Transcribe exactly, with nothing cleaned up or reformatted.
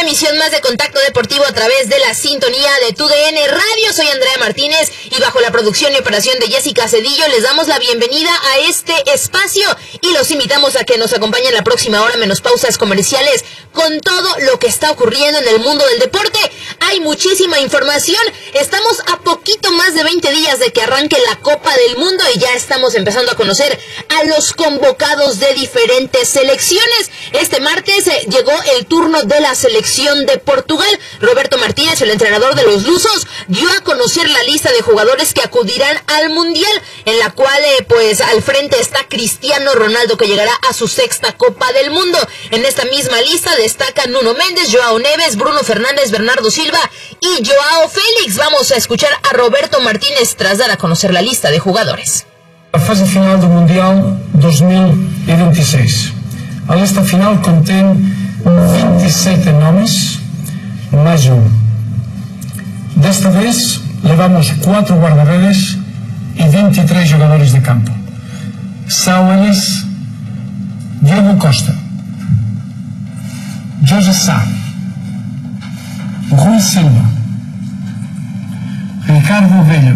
emisión más de Contacto Deportivo a través de la sintonía de Tu D N Radio. Soy Andrea Martínez y bajo la producción y operación de Jessica Cedillo les damos la bienvenida a este espacio y los invitamos a que nos acompañen la próxima hora menos pausas comerciales con todo lo que está ocurriendo en el mundo del deporte. Hay muchísima información. Estamos a poquito más de veinte días de que arranque la Copa del Mundo y ya estamos empezando a conocer a los convocados de diferentes selecciones. Este martes eh, llegó el turno de la selección de Portugal. Roberto Martínez, el entrenador de los lusos, dio a conocer la lista de jugadores que acudirán al Mundial, en la cual eh, pues al frente está Cristiano Ronaldo, que llegará a su sexta Copa del Mundo. En esta misma lista destacan Nuno Méndez, Joao Neves, Bruno Fernández, Bernardo Silva y Joao Félix. Vamos a escuchar a Roberto Martínez tras dar a conocer la lista de jugadores. A fase final do Mundial dois mil e vinte e seis. A lista final contém vinte e sete nomes, mais um. Desta vez, levamos quatro guarda-redes e vinte e três jogadores de campo. São eles Diego Costa, Jorge Sá, Rui Silva, Ricardo Velho,